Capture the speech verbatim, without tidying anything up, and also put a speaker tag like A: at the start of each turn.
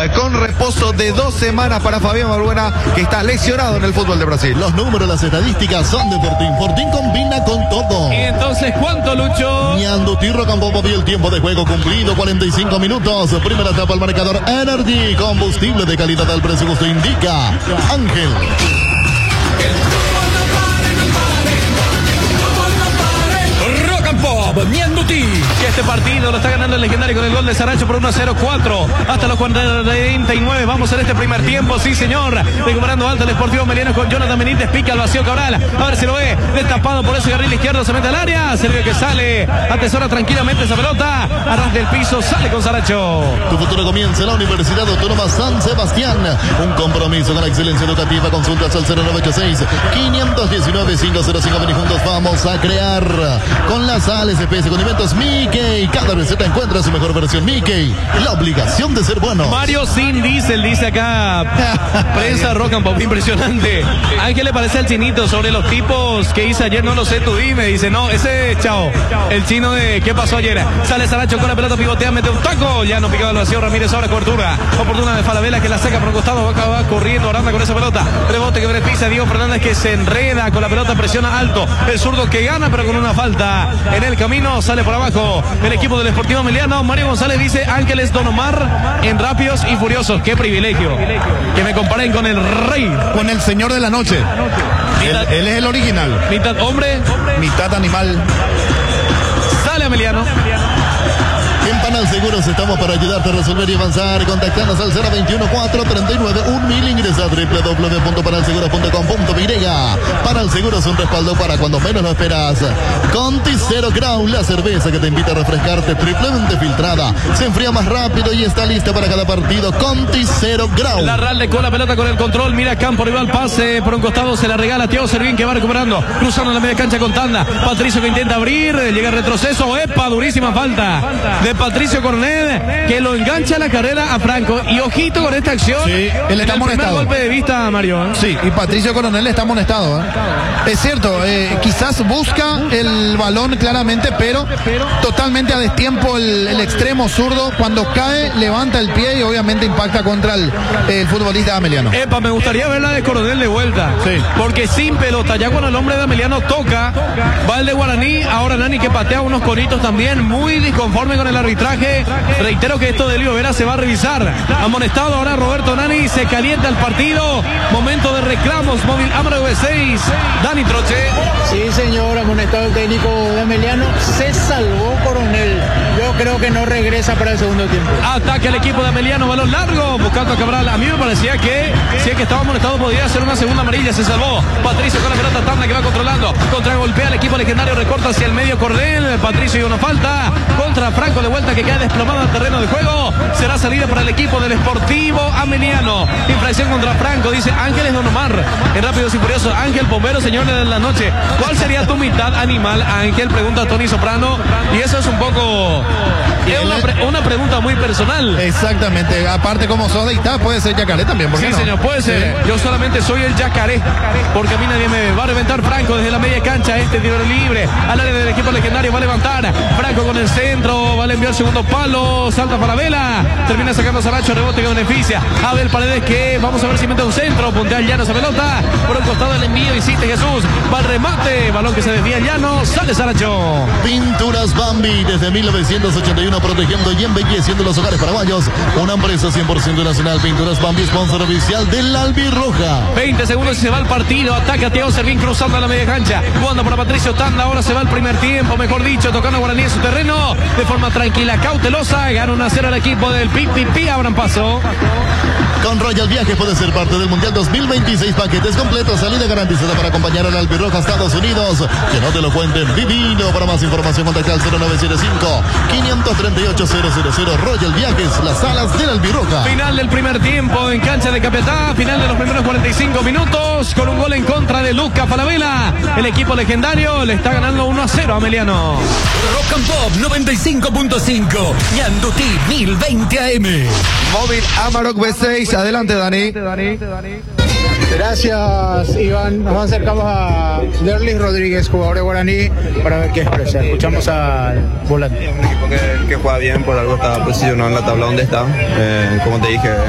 A: eh, con reposo de dos semanas para Fabián Balbuena, que está lesionado en el fútbol de Brasil.
B: Los números, las estadísticas son de Fortín. Fortín combina con todo.
C: Y entonces, ¿cuánto, Lucho?
B: Ñandutí Rocambó vio el tiempo de juego cumplido, cuarenta y cinco minutos. Primera etapa al marcador Energy. Combustible de calidad al precio justo indica Ángel.
C: Pop, Ñandutí, que este partido lo está ganando el legendario con el gol de Saracho por uno a cero cuatro hasta los cuarenta y nueve. Vamos en este primer tiempo, sí señor, recuperando alto el Sportivo Meliano con Jonathan Benítez, pica al vacío Cabral, a ver si lo ve, destapado por ese carril izquierdo, se mete al área, Sergio que sale, atesora tranquilamente esa pelota, arras del piso, sale con Saracho.
B: Tu futuro comienza en la Universidad Autónoma San Sebastián, un compromiso con la excelencia educativa. Consultas al cero nueve ocho seis, cinco uno nueve, cinco cero cinco. Vení juntos, vamos a crear con las sales S P S Condimentos Mickey. Cada receta encuentra su mejor versión. Mickey, la obligación de ser bueno.
C: Mario Sin Diesel dice acá, prensa Rock and Pop, impresionante. ¿A qué le parece al chinito sobre los tipos que hice ayer? No lo sé, tú dime. Dice, no, ese chao, el chino de ¿qué pasó ayer? Sale Saracho con la pelota, pivotea, mete un taco, ya no picaba el vacío, Ramírez ahora cobertura, oportuna de Falabella que la saca por un costado, va, va corriendo, Aranda con esa pelota, rebote que beneficia, Diego Fernández que se enreda con la pelota, presiona alto, el zurdo que gana pero con una falta en el camino, sale por abajo el equipo del Sportivo Meliano. Mario González dice, Ángeles Don Omar en Rápidos y Furiosos, qué privilegio que me comparen con el rey,
A: con el señor de la noche. Él, él es el original,
C: mitad hombre,
A: mitad animal.
C: Sale Meliano.
B: En Panal Seguros estamos para ayudarte a resolver y avanzar. Contactanos al cero veintiuno, cuatro treinta y nueve, un mil. Ingresa a doble u doble u doble u punto panal seguros punto com punto b y. Panal Seguros, un respaldo para cuando menos lo esperas. Conti Zero Crown, la cerveza que te invita a refrescarte, triplemente filtrada, se enfría más rápido y está lista para cada partido. Conti Zero Crown.
C: La Ralde con la pelota, con el control, mira campo rival, pase por un costado, se la regala Thiago Servín que va recuperando, cruzando la media cancha con Tanda. Patricio que intenta abrir, llega el retroceso, epa, durísima falta de Patricio Coronel, que lo engancha la carrera a Franco. Y ojito con esta acción.
A: Sí, él está amonestado.
C: Golpe de vista, Mario. ¿eh?
A: Sí, y Patricio Coronel está amonestado. ¿eh? Es cierto, eh, quizás busca el balón claramente, pero totalmente a destiempo el, el extremo zurdo. Cuando cae, levanta el pie y obviamente impacta contra el, el futbolista Ameliano.
C: Epa, me gustaría ver la de Coronel de vuelta.
A: Sí.
C: Porque sin pelota, ya cuando el hombre de Ameliano toca, va el de Guaraní. Ahora Nani que patea unos conitos también, muy disconforme con el arbitraje. Reitero que esto de Elio Vera se va a revisar. Amonestado ahora Roberto Nani, se calienta el partido. Momento de reclamos, móvil Amaro V seis. Dani Troche.
D: Sí, señor, amonestado el técnico de Ameliano. Se salvó Coronel. Yo creo que no regresa para el segundo tiempo.
C: Ataque al equipo de Ameliano, balón largo, buscando a Cabral. A mí me parecía que si es que estaba amonestado podría ser una segunda amarilla. Se salvó Patricio con la pelota, Tanda que va controlando. Contragolpea al equipo legendario, recorta hacia el medio Cordel. Patricio y una falta contra Franco de vuelta que queda desplomado al terreno de juego. Será salida para el equipo del Sportivo Ameliano. Infracción contra Franco, dice Ángeles Don Omar en Rápidos y Furiosos. Ángel Bombero, señores de la noche, ¿cuál sería tu mitad animal, Ángel? Pregunta Tony Soprano. Y eso es un poco, es una, pre, una pregunta muy personal.
A: Exactamente, aparte como sos de Itá, puede ser Yacaré también, ¿por qué
C: sí,
A: no?
C: señor, puede ser. Sí. Yo solamente soy el Yacaré, porque a mí nadie me ve. Va a reventar Franco desde la media cancha, este tiro libre al área del equipo legendario, va a levantar Franco con el centro, va a enviar segundo palo, salta para Vela, termina sacando Saracho, rebote que beneficia Abel Paredes, que vamos a ver si mete un centro, puntea el Llano esa pelota, por un costado el envío, insiste Jesús, va al remate, balón que se desvía el Llano, sale Saracho.
B: Pinturas Bambi, desde mil novecientos ochenta y uno, protegiendo y embelleciendo los hogares paraguayos, una empresa cien por ciento nacional. Pinturas Bambi, sponsor oficial del Albirroja.
C: veinte segundos y se va el partido, ataca Thiago Servín cruzando a la media cancha, jugando para Patricio Tanda, ahora se va el primer tiempo, mejor dicho, tocando a Guaraní en su terreno, de forma tranquila, cautelosa, gana uno a cero al equipo del P P P, abran paso.
B: Con Royal Viajes puedes ser parte del Mundial dos mil veintiséis, paquetes completos, salida garantizada para acompañar al Albirroja a Estados Unidos. Que no te lo cuenten, divino. Para más información contacta al cero nueve siete cinco, cinco tres ocho, cero cero cero. Royal Viajes, las alas del Albirroja.
C: Final del primer tiempo en cancha de Capiatá, final de los primeros cuarenta y cinco minutos, con un gol en contra de Luca Falabella. El equipo legendario le está ganando uno a cero a Ameliano.
E: Rock and Pop noventa y cinco punto cinco, Ñandutí mil veinte A M.
A: Móvil Amarok V seis, adelante Dani.
D: Gracias, Iván. Nos acercamos a Derlis Rodríguez, jugador de Guaraní, para ver qué expresa. Escuchamos al volante.
F: Es un equipo que, que juega bien, por algo está posicionado en la tabla donde está. Eh, como te dije,